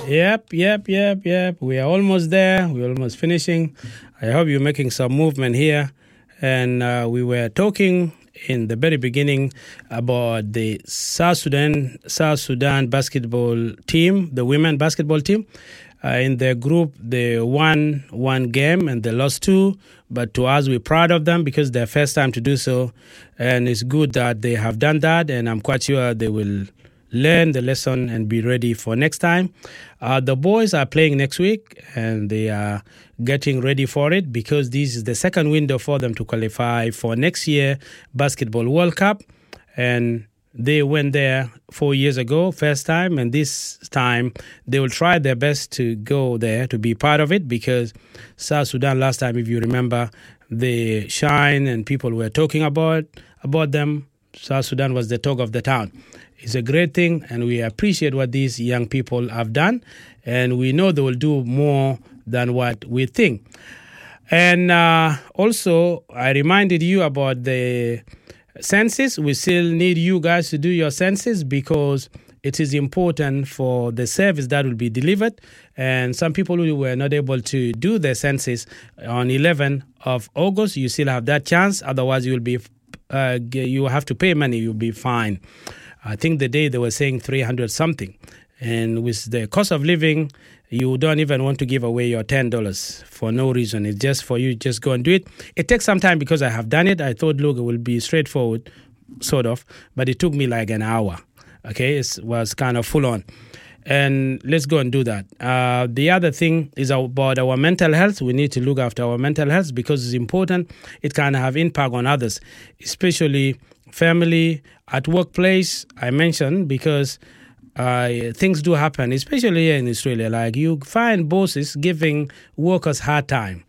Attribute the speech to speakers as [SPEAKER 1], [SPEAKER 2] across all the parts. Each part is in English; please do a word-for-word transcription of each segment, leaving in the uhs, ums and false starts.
[SPEAKER 1] Yep, yep, yep, yep. We are almost there. We're almost finishing. I hope you're making some movement here. And uh, we were talking in the very beginning about the South Sudan South Sudan basketball team, the women basketball team. Uh, in their group, they won one game and they lost two. But to us, we're proud of them because their first time to do so. And it's good that they have done that. And I'm quite sure they will learn the lesson and be ready for next time. Uh, the boys are playing next week and they are getting ready for it because this is the second window for them to qualify for next year Basketball World Cup. And they went there four years ago, first time, and this time they will try their best to go there to be part of it because South Sudan last time, if you remember, they shine and people were talking about about them. South Sudan was the talk of the town. It's a great thing, and we appreciate what these young people have done, and we know they will do more than what we think. And uh, also, I reminded you about the census. We still need you guys to do your census because it is important for the service that will be delivered. And some people who were not able to do their census on eleventh of August, you still have that chance. Otherwise, you'll be uh, you have to pay money. You'll be fined. I think the day they were saying three hundred something. And with the cost of living, you don't even want to give away your ten dollars for no reason. It's just for you, just go and do it. It takes some time because I have done it. I thought, look, it will be straightforward, sort of. But it took me like an hour. Okay, it was kind of full on. And let's go and do that. Uh, the other thing is about our mental health. We need to look after our mental health because it's important. It can have impact on others, especially family, at workplace, I mentioned, because uh, things do happen, especially here in Australia. Like you find bosses giving workers hard time.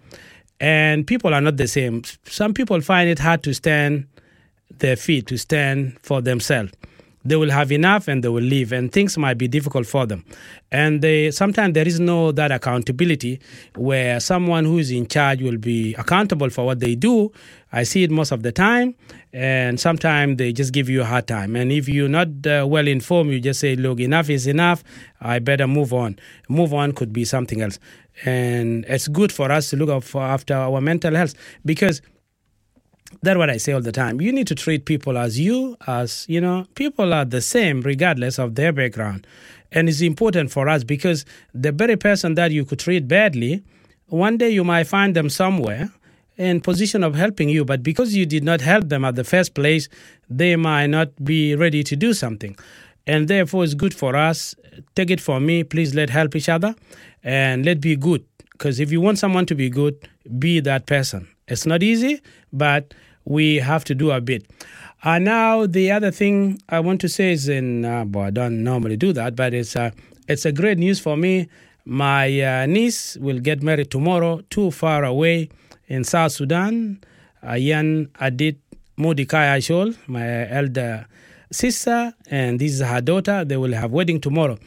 [SPEAKER 1] And people are not the same. Some people find it hard to stand their feet, to stand for themselves. They will have enough and they will leave, and things might be difficult for them. And they sometimes there is no that accountability where someone who is in charge will be accountable for what they do. I see it most of the time, and sometimes they just give you a hard time. And if you're not uh, well informed, you just say, look, enough is enough. I better move on. Move on could be something else. And it's good for us to look out for after our mental health because that's what I say all the time. You need to treat people as you, as, you know, people are the same regardless of their background. And it's important for us because the very person that you could treat badly, one day you might find them somewhere in position of helping you. But because you did not help them at the first place, they might not be ready to do something. And therefore, it's good for us. Take it from me. Please let's help each other and let's be good. Because if you want someone to be good, be that person. It's not easy, but we have to do a bit. Uh, now, the other thing I want to say is, in, uh, well, I don't normally do that, but it's, uh, it's a great news for me. My uh, niece will get married tomorrow, too far away in South Sudan. Ayan Adit Modikai Ashol, my elder sister, and this is her daughter. They will have wedding tomorrow.